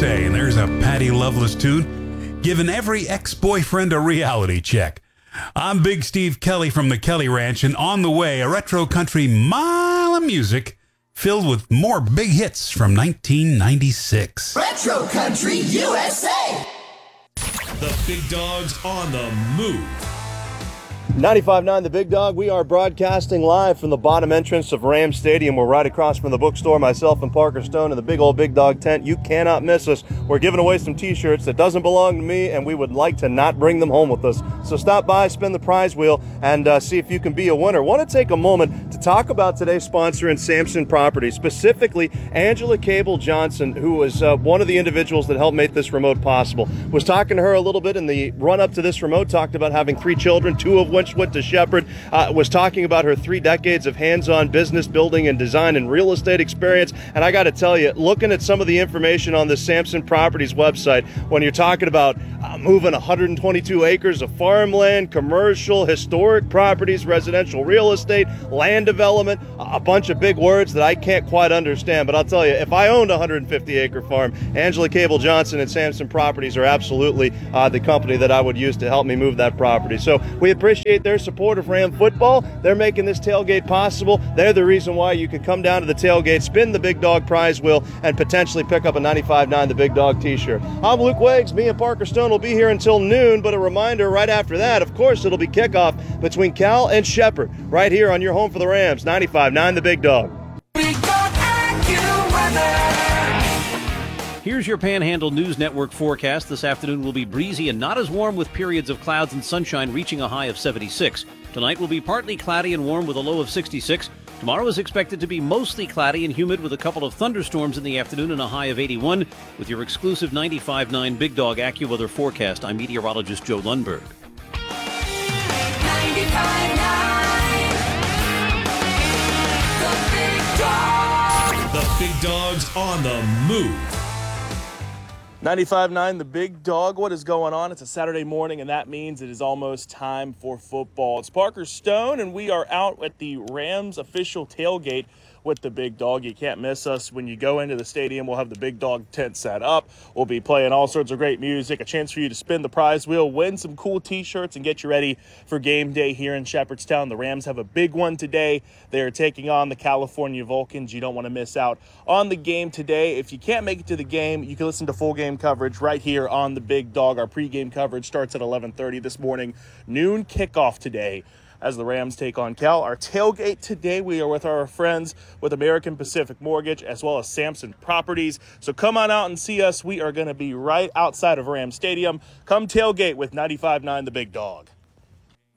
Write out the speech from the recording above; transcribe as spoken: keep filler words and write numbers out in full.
Bay, and there's a Patty Loveless tune, giving every ex-boyfriend a reality check. I'm Big Steve Kelly from the Kelly Ranch, and on the way, a retro country mile of music filled with more big hits from nineteen ninety-six. Retro Country U S A! The Big Dog's on the move. ninety-five point nine The Big Dog. We are broadcasting live from the bottom entrance of Rams Stadium. We're right across from the bookstore, myself and Parker Stone in the big old Big Dog tent. You cannot miss us. We're giving away some t-shirts that doesn't belong to me, and we would like to not bring them home with us. So stop by, spin the prize wheel, and uh, see if you can be a winner. Want to take a moment to talk about today's sponsor in Sampson Properties, specifically Angela Cable Johnson, who was uh, one of the individuals that helped make this remote possible. Was talking to her a little bit in the run-up to this remote, talked about having three children, two of which went to Shepherd, uh, was talking about her three decades of hands-on business building and design and real estate experience. And I got to tell you, looking at some of the information on the Sampson Properties website, when you're talking about uh, moving one hundred twenty-two acres of farmland, commercial, historic properties, residential real estate, land development, a bunch of big words that I can't quite understand. But I'll tell you, if I owned a one hundred fifty acre farm, Angela Cable Johnson and Sampson Properties are absolutely uh, the company that I would use to help me move that property. So we appreciate their support of Ram football. They're making this tailgate possible. They're the reason why you can come down to the tailgate, spin the Big Dog prize wheel, and potentially pick up a ninety-five point nine The Big Dog t-shirt. I'm Luke Wiggs. Me and Parker Stone will be here until noon, but a reminder right after that, of course, it'll be kickoff between Cal and Shepherd right here on your home for the Rams, ninety-five point nine The Big Dog. Big Dog AccuWeather! Here's your Panhandle News Network forecast. This afternoon will be breezy and not as warm, with periods of clouds and sunshine reaching a high of seventy-six. Tonight will be partly cloudy and warm with a low of sixty-six. Tomorrow is expected to be mostly cloudy and humid with a couple of thunderstorms in the afternoon and a high of eighty-one. With your exclusive ninety-five point nine Big Dog AccuWeather forecast, I'm meteorologist Joe Lundberg. ninety-five point nine The Big Dog! The Big Dog's on the move. ninety-five point nine The Big Dog. What is going on? It's a Saturday morning, and that means it is almost time for football. It's Parker Stone, and we are out at the Rams official tailgate with the Big Dog. You can't miss us. When you go into the stadium, we'll have the Big Dog tent set up. We'll be playing all sorts of great music, a chance for you to spin the prize wheel, win some cool t-shirts, and get you ready for game day here in Shepherdstown. The Rams have a big one today. They are taking on the California Vulcans. You don't want to miss out on the game today. If you can't make it to the game, you can listen to full game coverage right here on the Big Dog. Our pregame coverage starts at eleven thirty this morning. Noon kickoff today as the Rams take on Cal. Our tailgate today, we are with our friends with American Pacific Mortgage as well as Sampson Properties. So come on out and see us. We are going to be right outside of Rams Stadium. Come tailgate with ninety-five point nine The Big Dog.